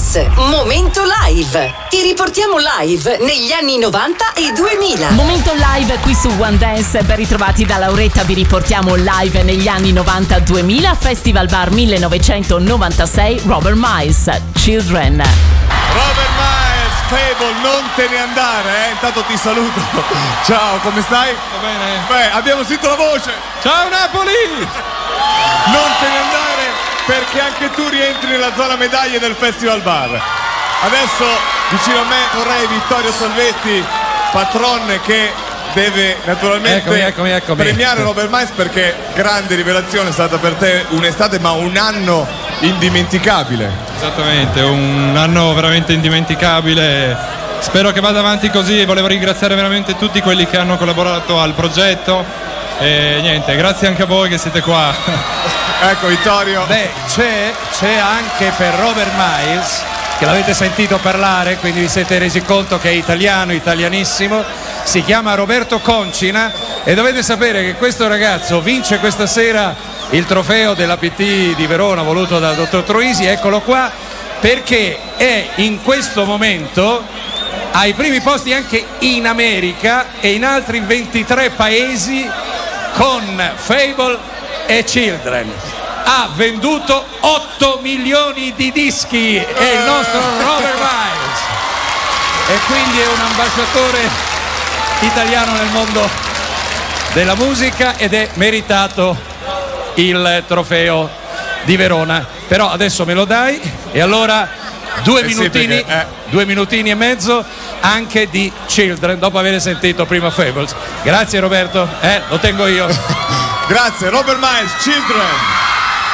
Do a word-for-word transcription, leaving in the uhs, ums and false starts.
Miles, Momento Live. Ti riportiamo live negli anni novanta e duemila. Momento Live qui su One Dance, ben ritrovati da Lauretta, vi riportiamo live negli anni novanta duemila, Festival Bar millenovecentonovantasei, Robert Miles, Children. Robert Miles, Fable, non te ne andare, eh? Intanto ti saluto. Ciao, come stai? Va bene. Beh, abbiamo sentito la voce. Ciao Napoli! Non te ne andare perché anche tu rientri nella zona medaglie del Festival Bar. Adesso vicino a me vorrei Vittorio Salvetti, patron, che deve naturalmente eccomi, eccomi, eccomi. premiare Robert Miles, perché grande rivelazione è stata per te un'estate, ma un anno indimenticabile. Esattamente, un anno veramente indimenticabile. Spero che vada avanti così. Volevo ringraziare veramente tutti quelli che hanno collaborato al progetto e niente, grazie anche a voi che siete qua. Ecco Vittorio. Beh, c'è, c'è anche per Robert Miles, che l'avete sentito parlare, quindi vi siete resi conto che è italiano, italianissimo. Si chiama Roberto Concina e dovete sapere che questo ragazzo vince questa sera il trofeo dell'A P T di Verona voluto dal dottor Troisi, eccolo qua, perché è in questo momento ai primi posti anche in America e in altri ventitré paesi con Fable e Children. Ha venduto otto milioni di dischi, è il nostro Robert Miles e quindi è un ambasciatore italiano nel mondo della musica ed è meritato il trofeo di Verona. Però adesso me lo dai e allora due eh minutini sì, perché, eh. due minutini e mezzo anche di Children dopo aver sentito prima Fables. Grazie Roberto, eh, lo tengo io. Grazie Robert Miles, Children.